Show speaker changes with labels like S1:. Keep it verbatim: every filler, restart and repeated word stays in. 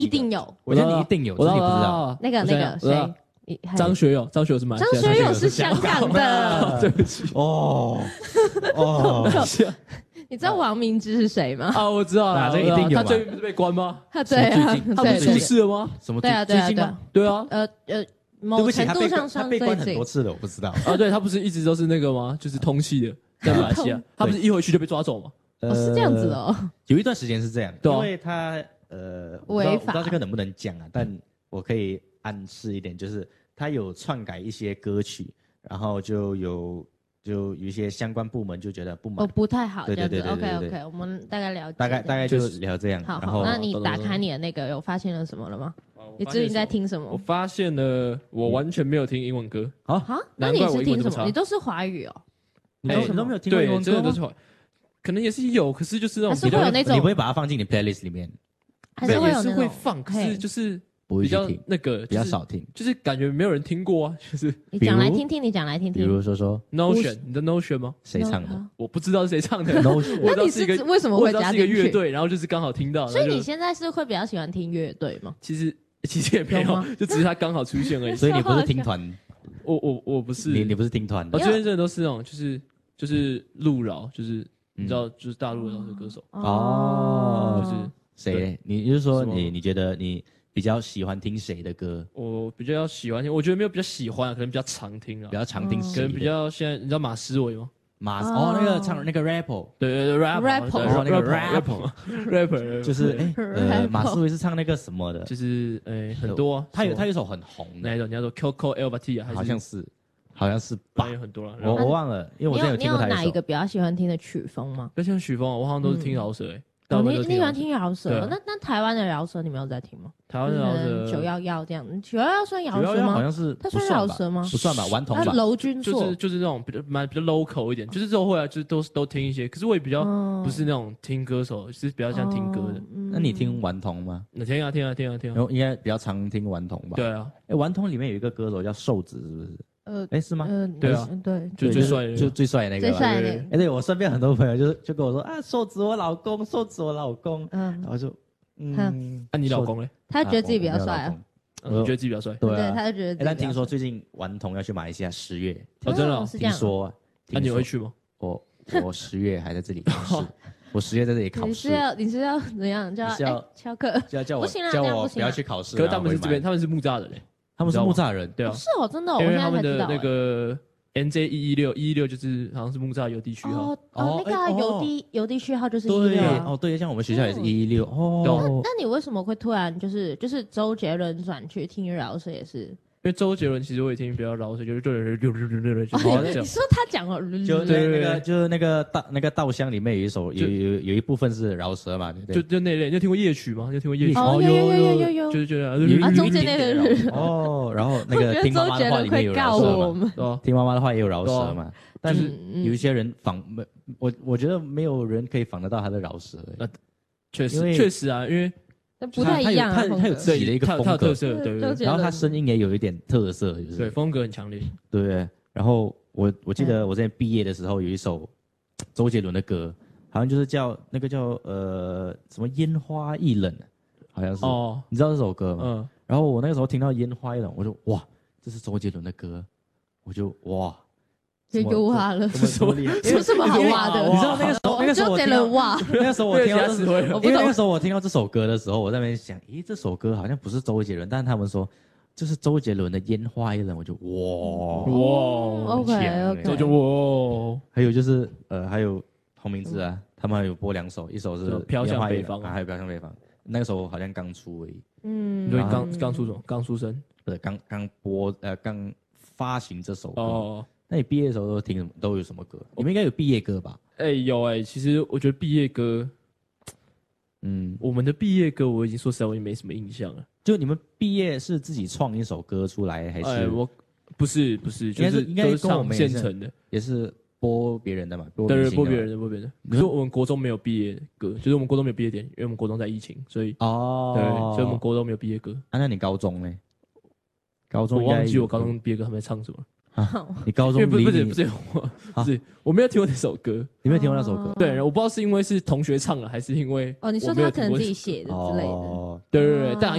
S1: 一定有。
S2: 我觉得你一定有，只是你不知道。
S1: 那个那个谁？
S3: 张学友，张学友是马来西亚，
S1: 张学友是香港的。
S3: 对不起，
S2: 哦哦，
S1: 你知道王明之是谁吗？
S3: 啊，我知道了，
S2: 这一定有。
S3: 他最近不是被关吗？
S1: 他对啊，
S3: 他不是出事了吗？
S2: 什么？
S1: 对啊，对啊，对啊，
S3: 对啊。
S1: 呃呃，某程度上
S2: 他被关很多次了，我不知道。
S3: 啊，对他不是一直都是那个吗？就是通缉的，在马来西亚，他不是一回去就被抓走吗？
S1: 哦，是这样子哦。
S2: 有一段时间是这样，
S3: 因
S2: 为他呃，
S1: 违法，
S2: 我不知道这个能不能讲啊，但我可以暗示一点，就是他有篡改一些歌曲，然后就有。就有一些相关部门就觉得不满，
S1: 哦，不太好，
S2: 对对对对
S1: ，OK OK， 我们大概了解，
S2: 大概大概就聊这样。
S1: 好，
S2: 然后
S1: 那你打开你的那个，有发现了什么了吗？你最近在听什么？
S3: 我发现了，我完全没有听英文歌。
S1: 啊，那你是听什么？你都是华语哦？
S2: 你都没有听过英文歌？
S3: 真的都是华语，可能也是有，可是就是那种
S1: 还是会有那种，
S2: 你不会把它放进你 playlist 里面？
S1: 还是会有那种
S3: 会放，可是就是。比较那个
S2: 比较少听，
S3: 就是感觉没有人听过啊，就是
S1: 你讲来听听，你讲来听听。
S2: 比如说说
S3: Notion， 你的 Notion 吗？
S2: 谁唱的？
S3: 我不知道是谁唱的。
S2: Notion，
S3: 我知道是一个
S1: 为什么会加
S3: 进去？是一个乐队，然后就是刚好听到。
S1: 所以你现在是会比较喜欢听乐队吗？
S3: 其实其实也没有，就只是他刚好出现而已。
S2: 所以你不是听团？
S3: 我我我不是，
S2: 你你不是听团？
S3: 我这边真的都是那种，就是就是路饶，就是你知道，就是大陆的饶舌歌手
S2: 哦，
S3: 就是
S2: 谁？你就是说你你觉得你？比较喜欢听谁的歌？
S3: 我比较喜欢听，我觉得没有比较喜欢，可能比较常听啊，
S2: 比较常听，
S3: 可能比较现在你知道马思唯吗？
S2: 马哦，那个唱那个 rapper，
S3: 对对对 rapper，
S2: 哦那个 rapper
S3: rapper，
S2: 就是哎呃马思唯是唱那个什么的？
S3: 就是哎很多，
S2: 他有他有一首很红的
S3: 那一首，你要说 Coco Elbati 啊，
S2: 好像是好像是吧？
S3: 有很多了，
S2: 我我忘了，因为我之前有听过他一首。
S1: 你有哪一个比较喜欢听的曲风吗？
S3: 比较喜欢曲风，我好像都是听饶舌哎。
S1: 哦，你你喜欢听饶舌？那那台湾的饶舌你没有在听吗？
S3: 台湾的饶舌
S1: 九幺幺这样，九幺幺算饶舌吗？
S2: 好像是，
S1: 它算饶舌吗？
S2: 不算吧，顽童吧。
S1: 娄君硕
S3: 就是就是那种比较蛮比较 local 一点，就是之后后来就都都听一些，可是我也比较不是那种听歌手，是比较像听歌的。
S2: 那你听顽童吗？
S3: 那听啊听啊听啊听啊，
S2: 然后应该比较常听顽童吧？
S3: 对啊，
S2: 哎，顽童里面有一个歌手叫瘦子，是不是？
S1: 呃，
S2: 哎，是吗？
S1: 嗯，
S3: 对啊，
S1: 对，
S3: 就最帅的，
S2: 就最帅的那个，
S1: 最帅的那个。
S2: 哎，对我身边很多朋友就是就跟我说啊，瘦子我老公，瘦子我老公，嗯，然后就嗯，
S3: 那你老公嘞？
S1: 他觉得自己比较帅啊，
S3: 我觉得自己比较帅，
S2: 对啊，
S1: 他就觉得。
S2: 但听说最近顽童要去马来西亚十月，
S3: 哦，真的
S2: 听说，
S3: 那你会去吗？
S2: 我我十月还在这里考试，我十月在这里考试。
S1: 你是要你是要怎样？叫要翘课？
S2: 叫叫我
S1: 不行啊，
S2: 叫我不要去考试。
S3: 可是他们是这边，他们是木栅人嘞。
S2: 他们是木栅人，
S3: 对啊，
S1: 是哦，真的，
S3: 因为他们的那个 N J 一一六一一六就是好像是木栅邮地区号
S1: 哦哦，那个邮递邮递序号就是一一
S2: 六哦，对，像我们学校也是一一六哦。
S1: 那那你为什么会突然就是就是周杰伦转去听饶舌也是？
S3: 因为周杰伦其实我也听比较饶舌，就是对对对对对对，就
S1: 你说他讲了，
S2: 就对那个就是那个稻那个稻香里面有一首有有有一部分是饶舌嘛，对不对？
S3: 就就那类，你有听过夜曲吗？有听过夜曲？
S1: 哦，有有有有有，
S3: 就是觉得
S1: 啊，中间那个
S2: 哦，然后那个听妈妈的话里面有饶舌嘛，听妈妈的话也有饶舌嘛，但是有一些人仿没我我觉得没有人可以仿得到他的饶舌，
S3: 那确实确实啊，因为。
S1: 不太一样，
S2: 他他有自己的一个风格
S3: 特色，对对。
S2: 然后他声音也有一点特色，就是
S3: 对风格很强烈，
S2: 对。然后我我记得我在毕业的时候有一首周杰伦的歌，好像就是叫那个叫呃什么烟花易冷，好像是哦，你知道这首歌吗？嗯。然后我那个时候听到烟花易冷，我就哇，这是周杰伦的歌，我就哇。
S1: 就优化了，
S2: 是什么厉害？
S1: 有什么好挖的？
S2: 你知道那个时候，那个时候我听到哇，那个时候我听到，因为那个时候我听到这首歌的时候，我在那边想，咦，这首歌好像不是周杰伦，但是他们说这是周杰伦的《烟花易冷》，我就哇
S1: 哇 ，OK OK，
S3: 就哇，
S2: 还有就是呃，还有洪明志啊，他们还有播两首，一首是《
S3: 飘向北方》，
S2: 还有《飘向北方》，那个时候好像刚出而已，
S3: 嗯，对，刚刚出什么？刚出生，
S2: 不是刚刚播呃刚发行这首歌哦。那你毕业的时候都听什么？都有什么歌？你们应该有毕业歌吧？
S3: 哎、欸，有哎、欸。其实我觉得毕业歌，嗯，我们的毕业歌我已经说实在我已经没什么印象了。
S2: 就你们毕业是自己创一首歌出来，还是？
S3: 哎、欸，我不是不是，就是
S2: 应该是跟我们
S3: 现成的，
S2: 也是播别人的嘛？
S3: 对对，播别人的，播别人的。可是我们国中没有毕业歌，就是我们国中没有毕业典礼，因为我们国中在疫情，所以哦，对，所以我们国中没有毕业歌。
S2: 啊，那你高中呢？高中
S3: 我忘记我高中毕业歌他们在唱什么。
S2: 啊，你高中
S3: 不是不是
S2: 不
S3: 是我不是我没有听过那首歌，
S2: 你没有听过那首歌？
S3: 对，我不知道是因为是同学唱了，还是因为
S1: 哦，你说他可能自己写的之类的。
S2: 哦，
S3: 对对对，但